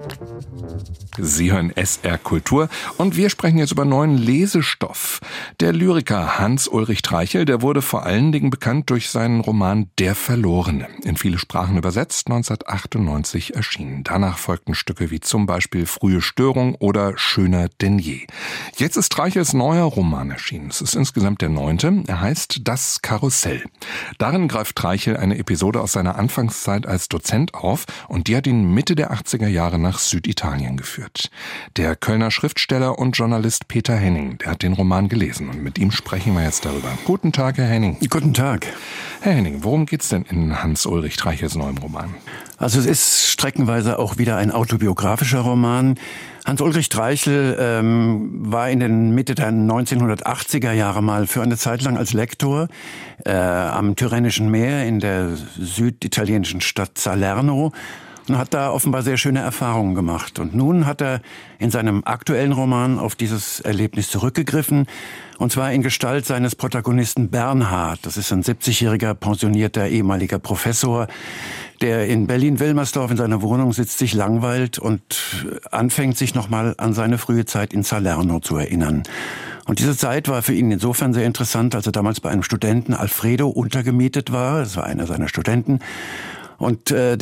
Sie hören SR Kultur und wir sprechen jetzt über neuen Lesestoff. Der Lyriker Hans-Ulrich Treichel, der wurde vor allen Dingen bekannt durch seinen Roman Der Verlorene. In viele Sprachen übersetzt, 1998 erschienen. Danach folgten Stücke wie zum Beispiel Frühe Störung oder Schöner denn je. Jetzt ist Treichels neuer Roman erschienen. Es ist insgesamt der 9. Er heißt Das Karussell. Darin greift Treichel eine Episode aus seiner Anfangszeit als Dozent auf und die hat ihn Mitte der 80er Jahre nach Süditalien geführt. Der Kölner Schriftsteller und Journalist Peter Henning, der hat den Roman gelesen und mit ihm sprechen wir jetzt darüber. Guten Tag, Herr Henning. Guten Tag. Herr Henning, worum geht's denn in Hans-Ulrich Treichels neuem Roman? Also es ist streckenweise auch wieder ein autobiografischer Roman. Hans-Ulrich Treichel war in den Mitte der 1980er Jahre mal für eine Zeit lang als Lektor am Tyrrhenischen Meer in der süditalienischen Stadt Salerno und hat da offenbar sehr schöne Erfahrungen gemacht. Und nun hat er in seinem aktuellen Roman auf dieses Erlebnis zurückgegriffen, und zwar in Gestalt seines Protagonisten Bernhard. Das ist ein 70-jähriger, pensionierter ehemaliger Professor, der in Berlin-Wilmersdorf in seiner Wohnung sitzt, sich langweilt und anfängt, sich nochmal an seine frühe Zeit in Salerno zu erinnern. Und diese Zeit war für ihn insofern sehr interessant, als er damals bei einem Studenten, Alfredo, untergemietet war. Das war einer seiner Studenten. Und er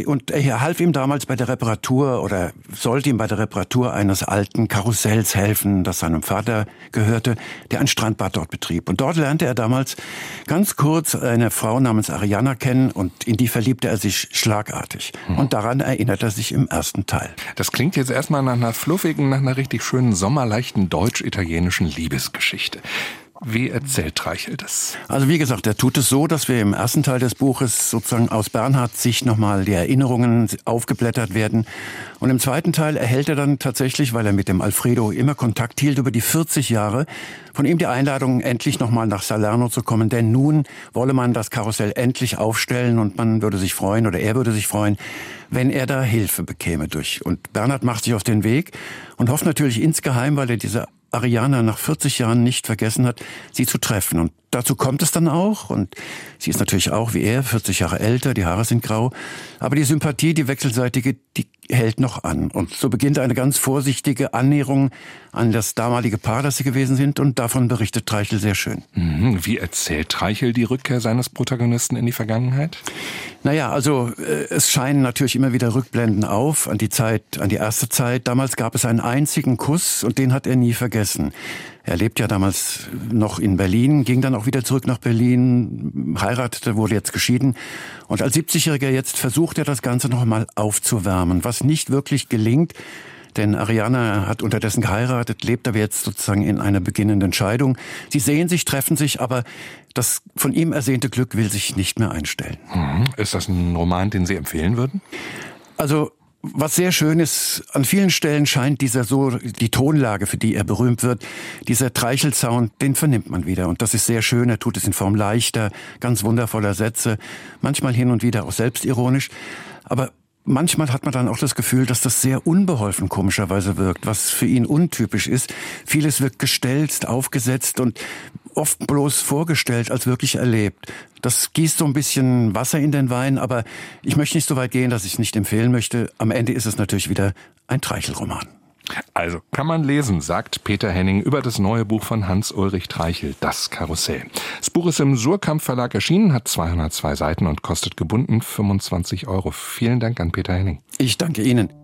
half ihm damals bei der Reparatur oder sollte ihm bei der Reparatur eines alten Karussells helfen, das seinem Vater gehörte, der ein Strandbad dort betrieb. Und dort lernte er damals ganz kurz eine Frau namens Arianna kennen und in die verliebte er sich schlagartig. Und daran erinnert er sich im ersten Teil. Das klingt jetzt erstmal nach einer fluffigen, nach einer richtig schönen, sommerleichten deutsch-italienischen Liebesgeschichte. Wie erzählt Treichel das? Also wie gesagt, er tut es so, dass wir im ersten Teil des Buches sozusagen aus Bernhards Sicht nochmal die Erinnerungen aufgeblättert werden. Und im zweiten Teil erhält er dann tatsächlich, weil er mit dem Alfredo immer Kontakt hielt über die 40 Jahre, von ihm die Einladung, endlich nochmal nach Salerno zu kommen. Denn nun wolle man das Karussell endlich aufstellen und man würde sich freuen, oder er würde sich freuen, wenn er da Hilfe bekäme durch. Und Bernhard macht sich auf den Weg und hofft natürlich insgeheim, weil er diese Arianna nach 40 Jahren nicht vergessen hat, sie zu treffen. Und dazu kommt es dann auch. Und sie ist natürlich auch wie er 40 Jahre älter, die Haare sind grau. Aber die Sympathie, die wechselseitige, die hält noch an. Und so beginnt eine ganz vorsichtige Annäherung an das damalige Paar, das sie gewesen sind. Und davon berichtet Treichel sehr schön. Wie erzählt Treichel die Rückkehr seines Protagonisten in die Vergangenheit? Naja, also es scheinen natürlich immer wieder Rückblenden auf an die erste Zeit. Damals gab es einen einzigen Kuss und den hat er nie vergessen. Er lebt ja damals noch in Berlin, ging dann auch wieder zurück nach Berlin, heiratete, wurde jetzt geschieden. Und als 70-Jähriger jetzt versucht er das Ganze noch mal aufzuwärmen, was nicht wirklich gelingt. Denn Arianna hat unterdessen geheiratet, lebt aber jetzt sozusagen in einer beginnenden Scheidung. Sie sehen sich, treffen sich, aber das von ihm ersehnte Glück will sich nicht mehr einstellen. Ist das ein Roman, den Sie empfehlen würden? Also was sehr schön ist, an vielen Stellen scheint die Tonlage, für die er berühmt wird, dieser Treichel-Sound, den vernimmt man wieder. Und das ist sehr schön, er tut es in Form leichter, ganz wundervoller Sätze, manchmal hin und wieder auch selbstironisch. Aber manchmal hat man dann auch das Gefühl, dass das sehr unbeholfen komischerweise wirkt, was für ihn untypisch ist. Vieles wirkt gestelzt, aufgesetzt und oft bloß vorgestellt als wirklich erlebt. Das gießt so ein bisschen Wasser in den Wein, aber ich möchte nicht so weit gehen, dass ich es nicht empfehlen möchte. Am Ende ist es natürlich wieder ein Treichel-Roman. Also kann man lesen, sagt Peter Henning über das neue Buch von Hans-Ulrich Treichel, Das Karussell. Das Buch ist im Suhrkamp Verlag erschienen, hat 202 Seiten und kostet gebunden 25 €. Vielen Dank an Peter Henning. Ich danke Ihnen.